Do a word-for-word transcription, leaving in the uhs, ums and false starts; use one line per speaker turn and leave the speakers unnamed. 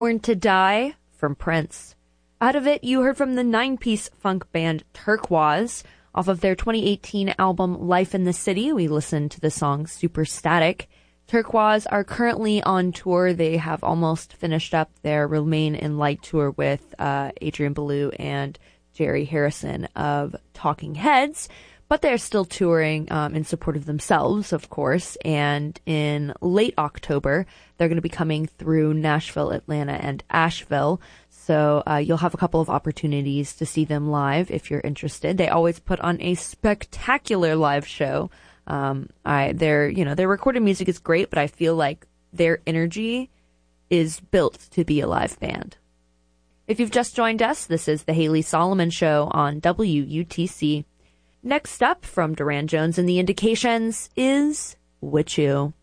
Born to Die from Prince. Out of it, you heard from the nine-piece funk band Turquoise. Off of their twenty eighteen album Life in the City, we listened to the song Super Static. Turquoise are currently on tour. They have almost finished up their Remain in Light tour with uh, Adrian Belew and Jerry Harrison of Talking Heads. But they're still touring um, in support of themselves, of course. And in late October, they're going to be coming through Nashville, Atlanta, and Asheville. So uh, you'll have a couple of opportunities to see them live if you're interested. They always put on a spectacular live show. Um, I, their, you know, their recorded music is great, but I feel like their energy is built to be a live band. If you've just joined us, this is the Haley Solomon Show on W U T C. Next up from Duran Jones and the Indications is Witchu.